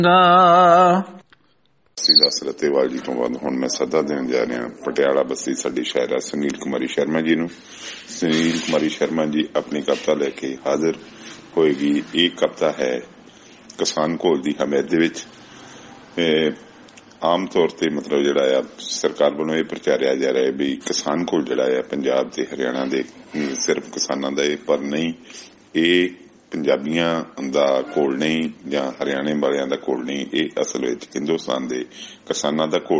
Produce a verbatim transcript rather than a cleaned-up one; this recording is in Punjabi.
ਅਸੀਂ ਦਸ ਰੱਤੇਵਾਲ ਜੀ ਤੋਂ ਬਾਅਦ ਹੁਣ ਮੈਂ ਸੱਦਾ ਦੇਣ ਜਾ ਰਿਹਾ ਪਟਿਆਲਾ ਬਸਤੀ ਸਾਡੀ ਸ਼ਾਇਰਾ ਸੁਨੀਲ ਕੁਮਾਰੀ ਸ਼ਰਮਾ ਜੀ ਨੂੰ। ਸੁਨੀਲ ਕੁਮਾਰੀ ਸ਼ਰਮਾ ਜੀ ਆਪਣੀ ਕਵਿਤਾ ਲੈ ਕੇ ਹਾਜ਼ਰ ਹੋਏਗੀ। ਇਹ ਕਵਿਤਾ ਹੈ ਕਿਸਾਨ ਘੋਲ ਦੀ ਹਮਾਇਤ ਦੇ ਵਿੱਚ। ਆਮ ਤੌਰ ਤੇ ਮਤਲਬ ਜਿਹੜਾ ਆ ਸਰਕਾਰ ਵੱਲੋਂ ਇਹ ਪ੍ਰਚਾਰਿਆ ਜਾ ਰਿਹਾ ਵੀ ਕਿਸਾਨ ਘੋਲ ਜਿਹੜਾ ਆ ਪੰਜਾਬ ਤੇ ਹਰਿਆਣਾ ਦੇ ਸਿਰਫ ਕਿਸਾਨਾਂ ਦਾ, ਪਰ ਨਹੀਂ, ਇਹ ਪੰਜਾਬੀਆਂ ਦਾ ਘੋਲ ਨਹੀਂ ਜਾਂ ਹਰਿਆਣੇ ਵਾਲਿਆਂ ਦਾ ਘੋਲ ਨਹੀਂ, ਇਹ ਅਸਲ ਵਿੱਚ ਹਿੰਦੁਸਤਾਨ ਦੇ ਕਿਸਾਨਾਂ ਦਾ ਘੋਲ